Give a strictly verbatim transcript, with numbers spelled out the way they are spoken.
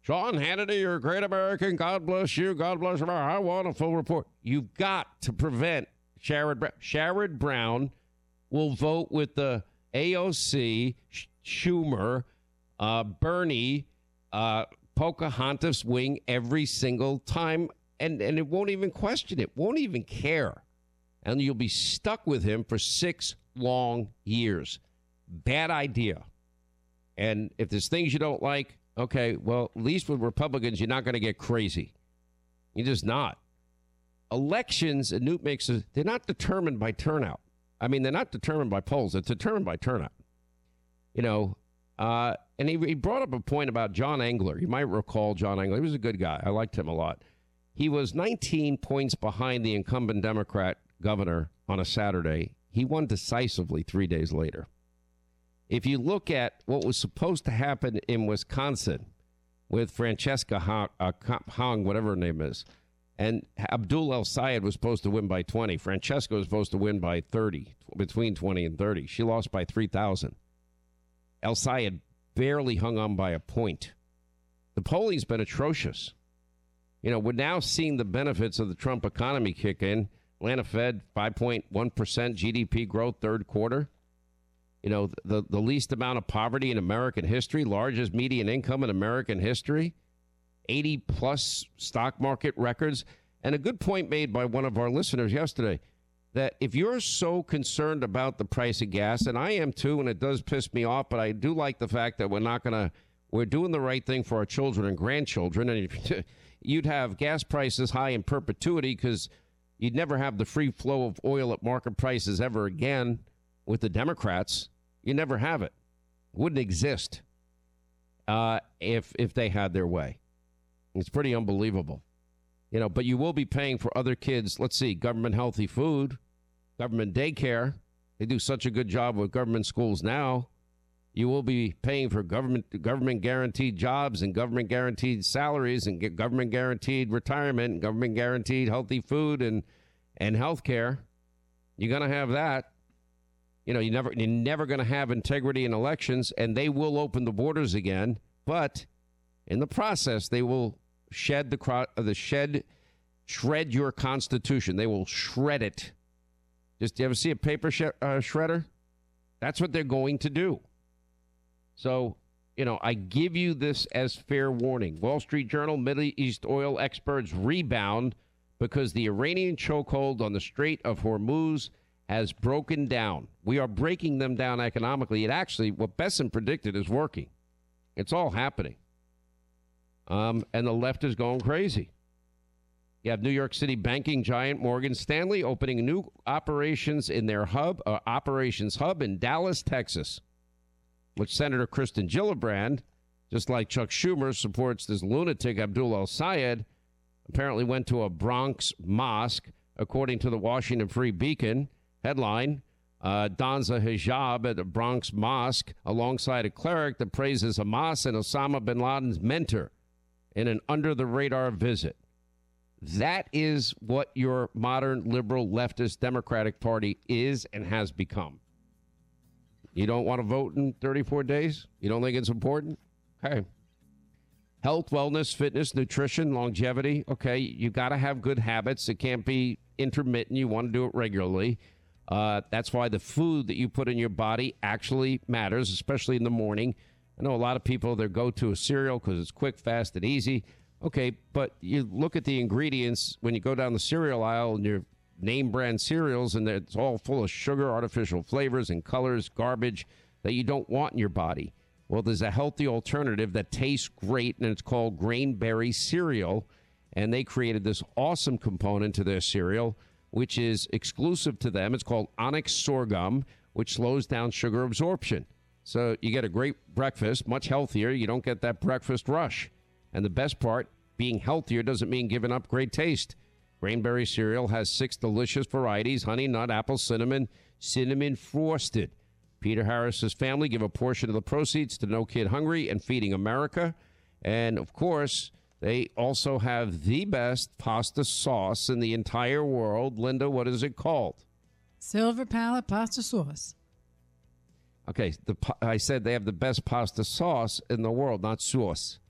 Sean Hannity, you're a great American. God bless you. God bless America. I want a full report. You've got to prevent Sherrod Brown. Sherrod Brown will vote with the A O C, Schumer, uh, Bernie, uh, Pocahontas wing every single time, and, and it won't even question it, won't even care. And you'll be stuck with him for six long years. Bad idea. And if there's things you don't like, okay, well, at least with Republicans, you're not going to get crazy. You're just not. Elections, and Newt makes it, they're not determined by turnout. I mean, they're not determined by polls. It's determined by turnout. You know, uh, and he, he brought up a point about John Engler. You might recall John Engler. He was a good guy. I liked him a lot. He was nineteen points behind the incumbent Democrat governor on a Saturday. He won decisively three days later. If you look at what was supposed to happen in Wisconsin with Francesca Hong, uh, Hong whatever her name is, and Abdul El-Sayed was supposed to win by twenty. Francesca was supposed to win by thirty, between twenty and thirty. She lost by three thousand. El-Sayed barely hung on by a point. The polling's been atrocious. You know, we're now seeing the benefits of the Trump economy kick in. Atlanta Fed, five point one percent G D P growth third quarter. You know, the, the least amount of poverty in American history, largest median income in American history, eighty plus stock market records. And a good point made by one of our listeners yesterday, that if you're so concerned about the price of gas, and I am too, and it does piss me off, but I do like the fact that we're not going to, we're doing the right thing for our children and grandchildren. And if, you'd have gas prices high in perpetuity because you'd never have the free flow of oil at market prices ever again with the Democrats. You never have it. Wouldn't exist uh, if if they had their way. It's pretty unbelievable. You know, but you will be paying for other kids. Let's see, government healthy food, government daycare. They do such a good job with government schools now. You will be paying for government government guaranteed jobs and government guaranteed salaries and get government guaranteed retirement and government guaranteed healthy food and and health care. You're going to have that. You know, you never, you're never going to have integrity in elections, and they will open the borders again. But in the process, they will shed the cro- the shed, shred your Constitution. They will shred it. Just you ever see a paper sh- uh, shredder? That's what they're going to do. So, you know, I give you this as fair warning. Wall Street Journal, Middle East oil experts rebound because the Iranian chokehold on the Strait of Hormuz has broken down. We are breaking them down economically. It actually, what Besson predicted is working. It's all happening. Um, and the left is going crazy. You have New York City banking giant Morgan Stanley opening new operations in their hub, uh, operations hub in Dallas, Texas, which Senator Kristen Gillibrand, just like Chuck Schumer, supports this lunatic Abdul El-Sayed, apparently went to a Bronx mosque, according to the Washington Free Beacon. Headline, uh, dons a hijab at a Bronx mosque alongside a cleric that praises Hamas and Osama bin Laden's mentor in an under-the-radar visit. That is what your modern liberal leftist Democratic Party is and has become. You don't want to vote in thirty-four days? You don't think it's important? Okay. Health, wellness, fitness, nutrition, longevity. Okay, you got to have good habits. It can't be intermittent. You want to do it regularly. Uh, that's why the food that you put in your body actually matters, especially in the morning. I know a lot of people, their go-to is cereal because it's quick, fast, and easy. Okay, but you look at the ingredients when you go down the cereal aisle and your name brand cereals, and it's all full of sugar, artificial flavors, and colors, garbage that you don't want in your body. Well, there's a healthy alternative that tastes great, and it's called Grainberry cereal. And they created this awesome component to their cereal, which is exclusive to them. It's called Onyx Sorghum, which slows down sugar absorption. So you get a great breakfast, much healthier. You don't get that breakfast rush. And the best part, being healthier doesn't mean giving up great taste. Grainberry cereal has six delicious varieties: honey, nut, apple, cinnamon, cinnamon frosted. Peter Harris's family give a portion of the proceeds to No Kid Hungry and Feeding America. And, of course, they also have the best pasta sauce in the entire world. Linda, what is it called? Silver Palette Pasta Sauce. Okay, the, I said they have the best pasta sauce in the world, not sauce.